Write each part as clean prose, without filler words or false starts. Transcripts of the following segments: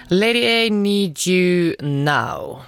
Lady A, Need You Now.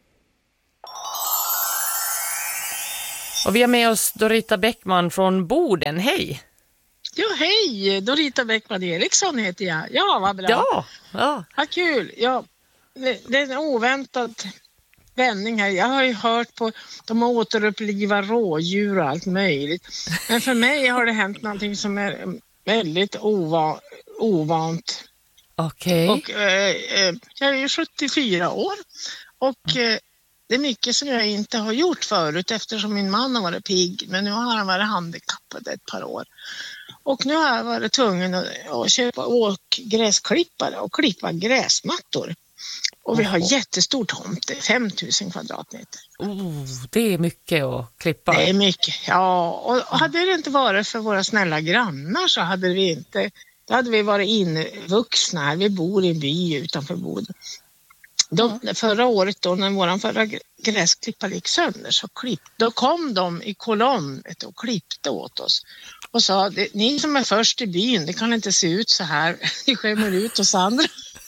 Och vi har med oss Dorita Bäckman från Boden. Hej! Ja, hej! Dorita Bäckman Eriksson heter jag. Ja, vad bra. Ja. Vad kul. Ja, det är en oväntad vändning här. Jag har ju hört på de återupplivar rådjur och allt möjligt. Men för mig har det hänt någonting som är väldigt ovant. Okej. Och jag är ju 74 år och det är mycket som jag inte har gjort förut eftersom min man har varit pigg, men nu har han varit handikappad ett par år. Och nu har jag varit tvungen att köpa åkgräsklippare och klippa gräsmattor. Och vi har jättestor tomt, 5000 kvadratmeter. Det är mycket att klippa. Det är mycket, ja. Och hade det inte varit för våra snälla grannar så hade vi varit invuxna här. Vi bor i en by utanför Boden. Förra året då när våran förra gräsklippare gick sönder då kom de i kolonn och klippte åt oss. Och sa, ni som är först i byn, det kan inte se ut så här. Ni skämmer ut oss andra.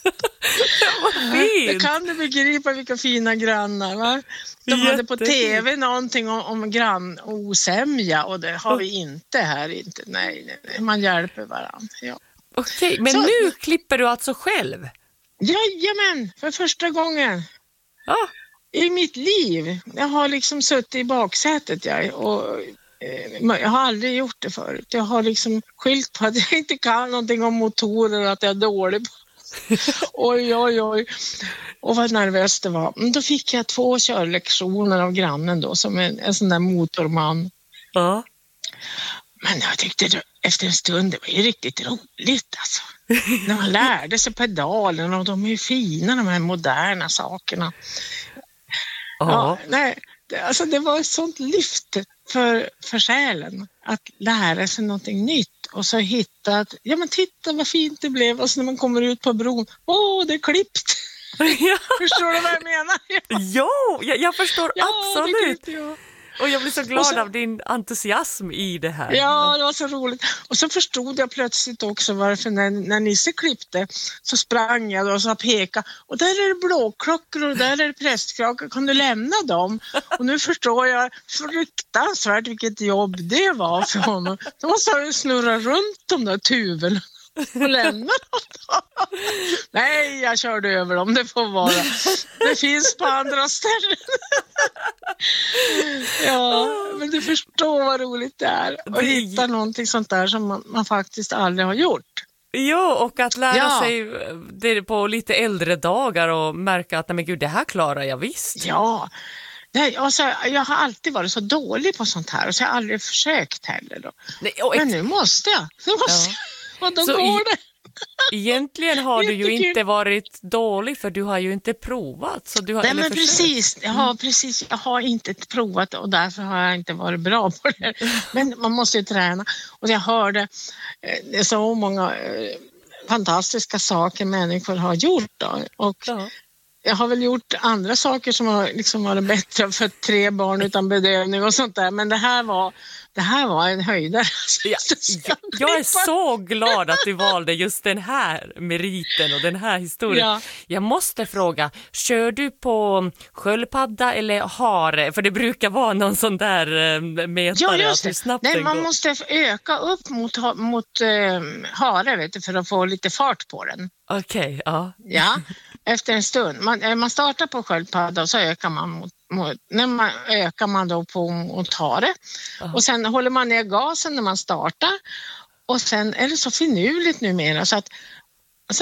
Det kan du begripa vilka fina grannar, va? De hade på tv någonting om grannosämja och det har vi inte här. Inte. Nej, man hjälper varandra. Ja. Okej, men nu klipper du alltså själv? Jajamän, för första gången. Ja. I mitt liv. Jag har liksom suttit i baksätet och jag har aldrig gjort det förut. Jag har liksom skyllt på att jag inte kan någonting om motorer och att jag är dålig på. Oj. Och vad nervös det var. Men då fick jag 2 körlektioner av grannen då som en sån där motorman. Ja. Men jag tyckte efter en stund det var ju riktigt roligt alltså. När man lärde sig pedalen och de är ju fina de här moderna sakerna. Ja, nej, det var ett sånt lyft för själen att lära sig någonting nytt och så hitta att, ja men titta vad fint det blev och så när man kommer ut på bron, det är klippt. Ja. Förstår du vad jag menar? Jo, jag förstår absolut. Det är och jag blir så glad av din entusiasm i det här. Ja, det var så roligt. Och så förstod jag plötsligt också varför när Nisse klippte så sprang jag och så pekade. Och där är det blåklockor och där är det prästklockor. Kan du lämna dem? Och nu förstår jag fruktansvärt vilket jobb det var för honom. Då måste han ju snurra runt de där tuven och lämna dem. Nej, jag körde över dem. Det får vara. Det finns på andra ställen. Ja, men du förstår vad roligt det är att hitta någonting sånt där som man faktiskt aldrig har gjort. Jo, och att lära sig det på lite äldre dagar och märka att nej men gud, det här klarar jag visst. Ja, alltså, jag har alltid varit så dålig på sånt här och så har jag aldrig försökt heller då. Nej, men nu måste jag. Och då så går det. Egentligen har du ju inte varit dålig för du har ju inte provat. Så du har, nej men precis, jag har inte provat och därför har jag inte varit bra på det. Men man måste ju träna. Och jag hörde så många fantastiska saker människor har gjort då. Och jag har väl gjort andra saker som har liksom varit bättre för 3 barn utan bedövning och sånt där. Men det här var en höjdare. Jag är så glad att du valde just den här meriten och den här historien. Ja. Jag måste fråga, kör du på sköldpadda eller hare? För det brukar vara någon sån där mätare. Ja, just det. Snabbt nej, man måste öka upp mot hare vet du, för att få lite fart på den. Okej, ja. Ja, efter en stund. Man startar på sköldpadda och så ökar man ökar man då mot hare. Och sen håller man ner gasen när man startar. Och sen är det så finurligt numera så att så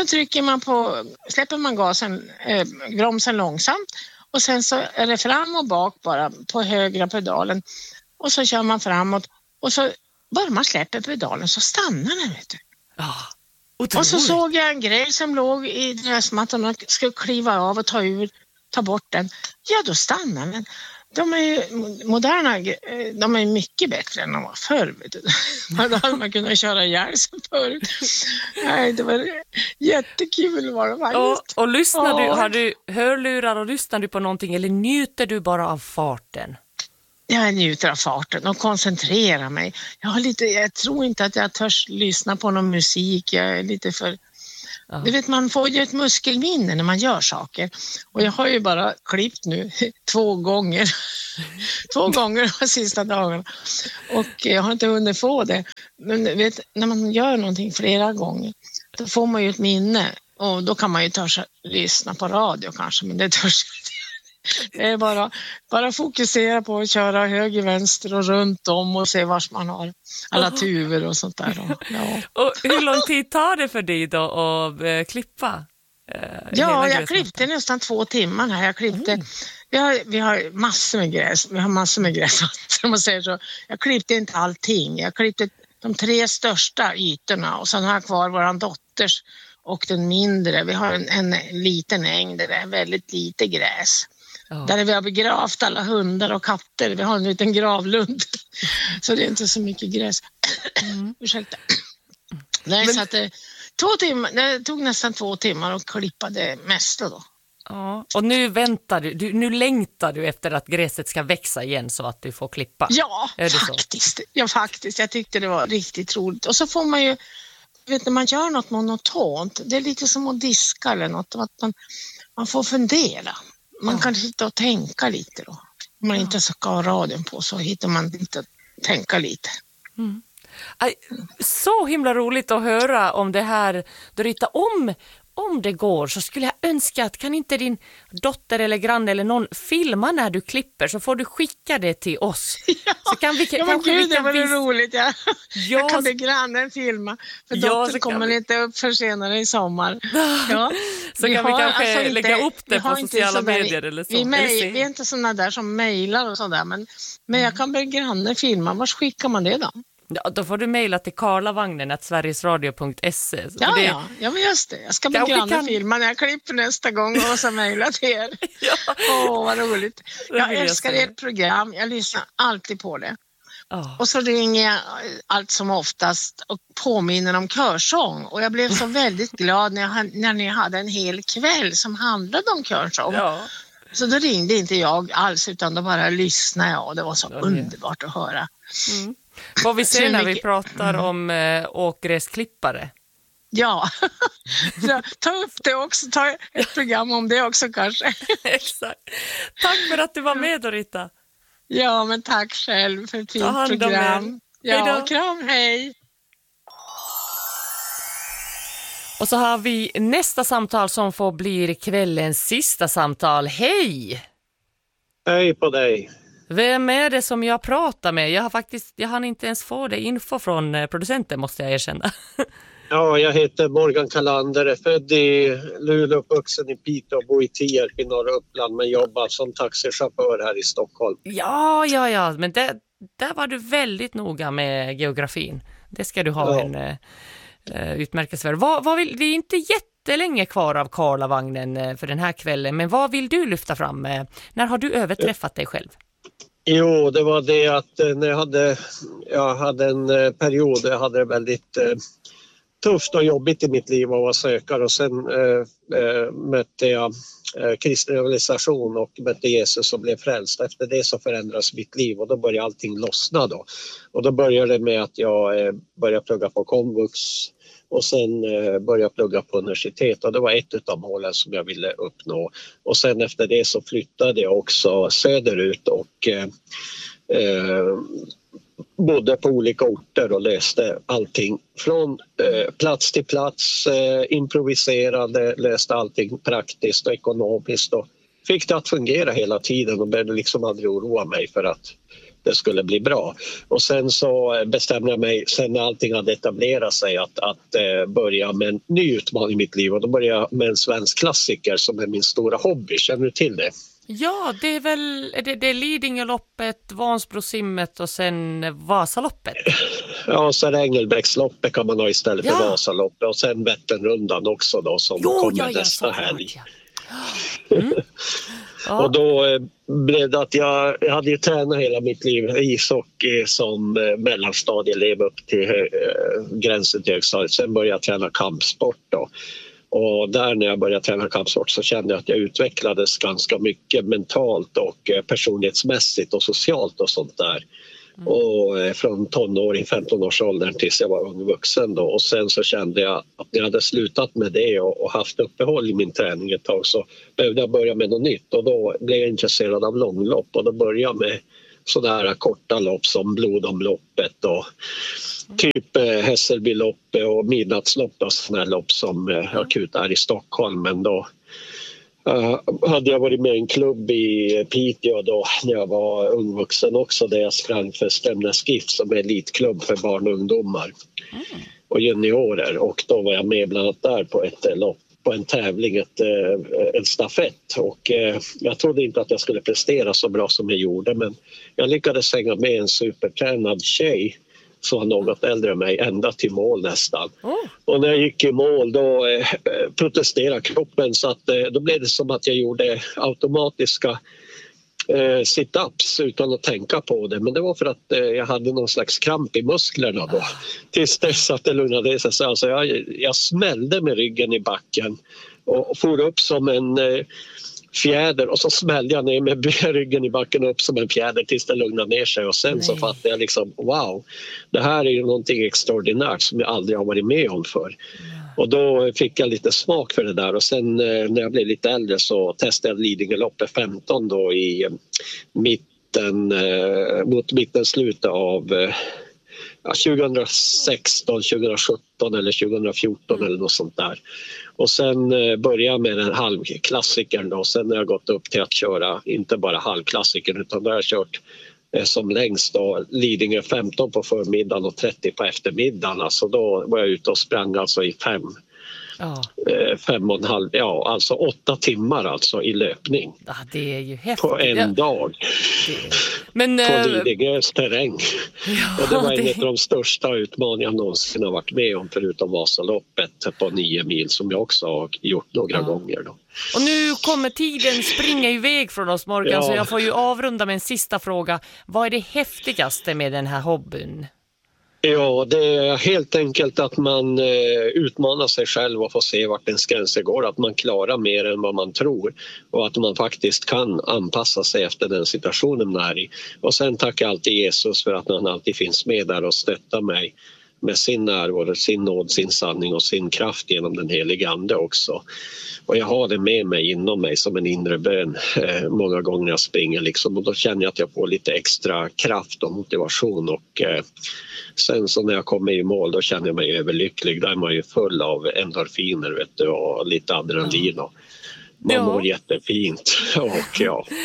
släpper man gasen, bromsen långsamt. Och sen så är det fram och bak bara på högra pedalen. Och så kör man framåt. Och så bara man släpper pedalen så stannar den, vet du. Och så såg jag en grej som låg i gräsmattan och skulle kliva av och ta bort den. Ja, då stannar den. De är ju moderna, de är mycket bättre än de var förr. Då hade man kunnat köra ihjäl sig förut. Nej, det var jättekul var det faktiskt. Och lyssnar du, har du hörlurar och lyssnar du på någonting eller njuter du bara av farten? Jag njuter av farten och koncentrerar mig. Jag tror inte att jag törs lyssna på någon musik. Jag är lite för Du vet, man får ju ett muskelminne när man gör saker. Och jag har ju bara klippt nu 2 gånger. 2 gånger de sista dagarna. Och jag har inte hunnit få det. Men vet, när man gör någonting flera gånger, då får man ju ett minne. Och då kan man ju törs lyssna på radio kanske, men det törs det är bara fokusera på att köra höger, vänster och runt om och se vars man har alla tuvor och sånt där. Och hur lång tid tar det för dig då att klippa? Jag klippte nästan 2 timmar här. Vi har massor med gräs. Vi har massor med gräs, om man säger så. Jag klippte inte allting. Jag klippte de 3 största ytorna och sen har jag kvar våran dotters och den mindre. Vi har en liten äng där det är väldigt lite gräs. Där vi har begravt alla hundar och katter. Vi har en liten gravlund. Så det är inte så mycket gräs. Ursäkta. Nej, så att det tog nästan 2 timmar att klippa det mesta då. Ja, och nu väntar nu längtar du efter att gräset ska växa igen så att du får klippa. Ja, faktiskt. Ja, faktiskt. Jag tyckte det var riktigt roligt. Och så får man ju, när man gör något monotont, det är lite som att diska eller något. Att man får fundera. Man kan sitta och tänka lite då. Om man inte ska ha radion på så hittar man lite att tänka lite. Så himla roligt att höra om det här, Dorita. Om det går så skulle jag önska att kan inte din dotter eller granne eller någon filma när du klipper, så får du skicka det till oss. Ja, så kan vi, det var roligt. Ja. Jag kan be grannen filma, för dottern kommer inte upp för senare i sommar. Ja. Så kan vi kanske lägga upp det på sociala medier eller så. Vi är inte sådana där som mejlar och sådär, men jag kan be grannen filma. Var skickar man det då? Ja, då får du mejla till karlavagnen@sverigesradio.se. Ja, men just det. Jag ska be grannen filma när jag klipper nästa gång och så mejla till er. Vad roligt. Jag älskar ert program. Jag lyssnar alltid på det. Och så ringer jag allt som oftast och påminner om körsång. Och jag blev så väldigt glad när ni hade en hel kväll som handlade om körsång. Ja. Så då ringde inte jag alls, utan då bara lyssnade jag, och det var så underbart att höra. Vad vi ser när vi pratar om åkgräsklippare. Ja, ta upp det också. Ta ett program om det också kanske. Exakt. Tack för att du var med, Dorita. Ja, men tack själv för ett fint program. Ja, kram, hej. Och så har vi nästa samtal som får bli kvällens sista samtal. Hej! Hej på dig. Vem är det som jag pratar med? Jag hann inte ens få det info från producenten, måste jag erkänna. Ja, jag heter Morgan Kalander, är född i Luleå, uppvuxen i Piteå och bor i Tierp i norra Uppland, men jobbar som taxichaufför här i Stockholm. Ja, men där var du väldigt noga med geografin. Det ska du ha en utmärkelse för. Det är inte jättelänge kvar av Karlavagnen för den här kvällen, men vad vill du lyfta fram? När har du överträffat dig själv? Jo, det var det att när jag hade en period där jag hade det väldigt tufft och jobbigt i mitt liv att vara sökare, och sen mötte jag kristen realisation och mötte Jesus och blev frälst. Efter det så förändras mitt liv och då började allting lossna då. Och då började det med att jag började plugga på komvux och sen började jag plugga på universitet, och det var ett av målen som jag ville uppnå. Och sen efter det så flyttade jag också söderut och bodde på olika orter och läste allting från plats till plats, improviserade, läste allting praktiskt och ekonomiskt och fick det att fungera hela tiden och började liksom aldrig oroa mig för att det skulle bli bra. Och sen så bestämde jag mig, sen när allting hade etablerat sig, att börja med en ny utmaning i mitt liv, och då började jag med en svensk klassiker som är min stora hobby. Känner du till det? Ja, det är väl det är Lidingöloppet, Vansbrosimmet och sen Vasaloppet. Ja, så Engelbrektsloppet kan man ha istället för Vasaloppet, och sen Vätternrundan också då som kommer nästa helg. Ja. Och då blev det att jag hade ju tränat hela mitt liv ishockey som mellanstadieelev upp till gränsen till högstadiet. Sen började jag träna kampsport då. Och där när jag började träna kampsport så kände jag att jag utvecklades ganska mycket mentalt och personlighetsmässigt och socialt och sånt där. Och från tonåring, 15-årsåldern tills jag var ung vuxen då. Och sen så kände jag att jag hade slutat med det och haft uppehåll i min träning ett tag, så behövde jag börja med något nytt. Och då blev jag intresserad av långlopp och då började jag med sådana här korta lopp som Blodomloppet och typ Hässelbyloppet och Midnattslopp och sådana här lopp som akut är i Stockholm. Men då hade jag varit med i en klubb i Piteå då när jag var ungvuxen också, där jag sprang för Strömnäs GIF som är elitklubb för barn och ungdomar och juniorer, och då var jag med bland annat där på ett lopp, på en tävling, en stafett, och jag trodde inte att jag skulle prestera så bra som jag gjorde, men jag lyckades hänga med en supertränad tjej som var något äldre än mig ända till mål nästan. Och när jag gick i mål då protesterade kroppen, så att då blev det som att jag gjorde automatiska sit-ups utan att tänka på det, men det var för att jag hade någon slags kramp i musklerna då. Tills dess att det lugnade sig. Alltså jag smällde med ryggen i backen och for upp som en fjäder, och så smällde jag ner med ryggen i backen upp som en fjäder tills det lugnade ner sig, och sen så fattade jag liksom, wow, det här är ju någonting extraordinärt som jag aldrig har varit med om för. Och då fick jag lite smak för det där, och sen när jag blev lite äldre så testade jag Lidingöloppet 15 då i mitten slutet av 2016, 2017 eller 2014 eller något sånt där. Och sen började jag med den halvklassikern då. Sen har jag gått upp till att köra inte bara halvklassikern, utan då har jag kört som längst då Lidingö 15 på förmiddagen och 30 på eftermiddagen. Alltså då var jag ute och sprang alltså i 5,5, alltså 8 timmar alltså i löpning. Ja, det är ju häftigt. På en dag. Men, på Lidingös terräng. Ja, och det var en av de största utmaningar jag någonsin har varit med om, förutom Vasaloppet på 9 mil som jag också har gjort några gånger då. Och nu kommer tiden springa iväg från oss, Morgan, så jag får ju avrunda med en sista fråga. Vad är det häftigaste med den här hobbyn? Ja, det är helt enkelt att man utmanar sig själv och får se vart ens gränser går. Att man klarar mer än vad man tror och att man faktiskt kan anpassa sig efter den situationen man är i. Och sen tackar jag alltid Jesus för att han alltid finns med där och stöttar mig med sin närvaro, sin nåd, sin sanning och sin kraft genom den heliga ande också. Och jag har det med mig inom mig som en inre bön många gånger när jag springer liksom, och då känner jag att jag får lite extra kraft och motivation, och sen så när jag kommer i mål då känner jag mig överlycklig. Där är man ju full av endorfiner, vet du, och lite adrenalin och man mår jättefint, och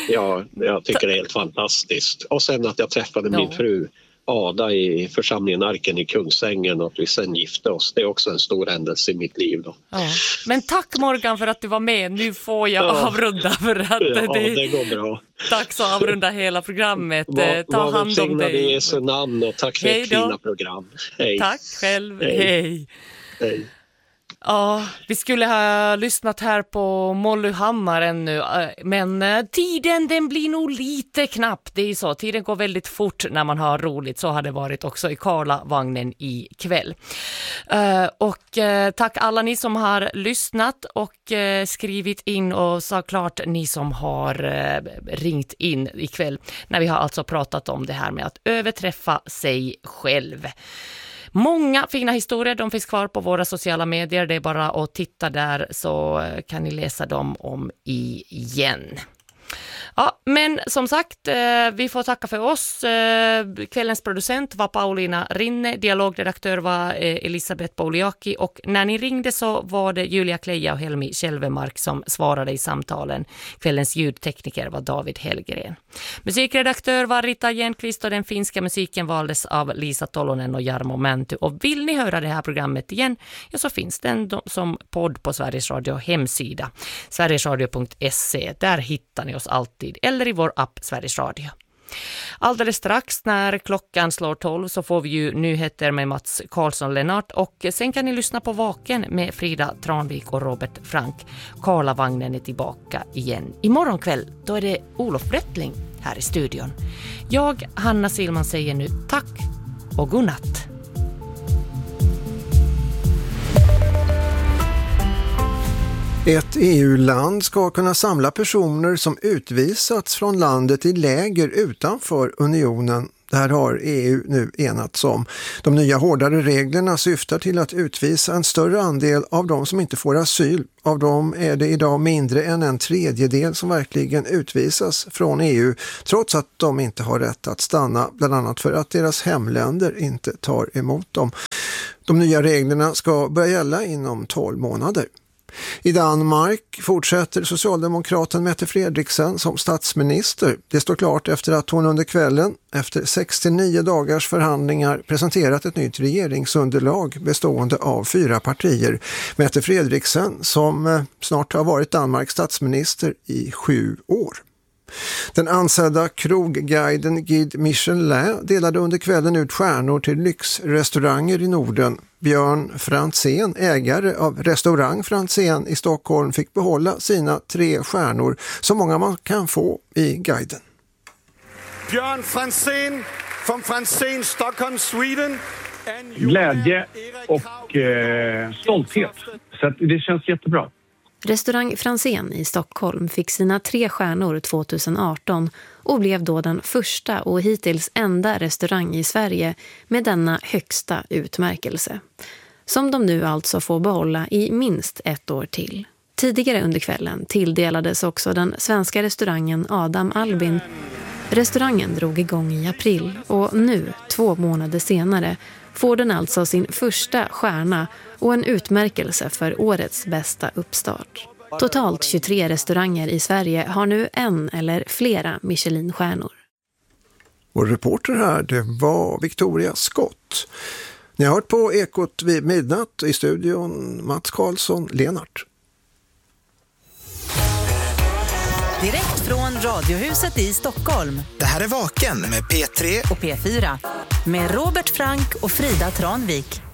jag tycker det är helt fantastiskt. Och sen att jag träffade min fru Ada i församlingen Arken i Kungsängen och att vi sen gifte oss. Det är också en stor händelse i mitt liv då. Ja. Men tack Morgan för att du var med. Nu får jag avrunda för att det går bra. Tack så avrunda hela programmet. Ta hand om dig. I Jesu namn och tack för ett fina program. Hej. Tack själv. Hej. Hej. Ja, vi skulle ha lyssnat här på Molly Hammar ännu, men tiden den blir nog lite knapp. Det är ju så, tiden går väldigt fort när man har roligt. Så har det varit också i Karlavagnen i kväll. Och tack alla ni som har lyssnat och skrivit in, och såklart ni som har ringt in ikväll när vi har alltså pratat om det här med att överträffa sig själv. Många fina historier, de finns kvar på våra sociala medier. Det är bara att titta där så kan ni läsa dem om igen. Ja, men som sagt, vi får tacka för oss. Kvällens producent var Paulina Rinne, dialogredaktör var Elisabeth Pouliaki, och när ni ringde så var det Julia Kleja och Helmi Kjellvemark som svarade i samtalen. Kvällens ljudtekniker var David Hellgren. Musikredaktör var Rita Jernqvist och den finska musiken valdes av Lisa Tolonen och Jarmo Mänty. Och vill ni höra det här programmet igen, ja, så finns den som podd på Sveriges Radio hemsida, sverigesradio.se. Där hittar ni oss alltid, eller i vår app Sveriges Radio. Alldeles strax när klockan slår 12 så får vi ju nyheter med Mats Karlsson-Lennart, och sen kan ni lyssna på Vaken med Frida Tranvik och Robert Frank. Karlavagnen är tillbaka igen. Imorgon kväll då är det Olof Brättling här i studion. Jag, Hanna Silman, säger nu tack och godnatt. Ett EU-land ska kunna samla personer som utvisats från landet i läger utanför unionen. Det här har EU nu enats om. De nya hårdare reglerna syftar till att utvisa en större andel av de som inte får asyl. Av dem är det idag mindre än en tredjedel som verkligen utvisas från EU, trots att de inte har rätt att stanna, bland annat för att deras hemländer inte tar emot dem. De nya reglerna ska börja gälla inom 12 månader. I Danmark fortsätter socialdemokraten Mette Frederiksen som statsminister. Det står klart efter att hon under kvällen, efter 69 dagars förhandlingar, presenterat ett nytt regeringsunderlag bestående av 4 partier. Mette Frederiksen som snart har varit Danmarks statsminister i 7 år. Den ansedda krogguiden Guide Michelin delade under kvällen ut stjärnor till lyxrestauranger i Norden. Björn Franzén, ägare av restaurang Franzén i Stockholm, fick behålla sina 3 stjärnor, så många man kan få i guiden. Björn Franzén från Franzén, Stockholm, Sweden. Glädje och stolthet. Så att det känns jättebra. Restaurang Franzén i Stockholm fick sina 3 stjärnor 2018 och blev då den första och hittills enda restaurang i Sverige med denna högsta utmärkelse, som de nu alltså får behålla i minst 1 år till. Tidigare under kvällen tilldelades också den svenska restaurangen Adam Albin. Restaurangen drog igång i april och nu, 2 månader senare, får den alltså sin första stjärna och en utmärkelse för årets bästa uppstart. Totalt 23 restauranger i Sverige har nu 1 eller flera Michelin-stjärnor. Vår reporter här, det var Victoria Skott. Ni har hört på Ekot vid midnatt, i studion Mats Karlsson, Lenart. Direkt från Radiohuset i Stockholm. Det här är Vaken med P3 och P4 med Robert Frank och Frida Tranvik.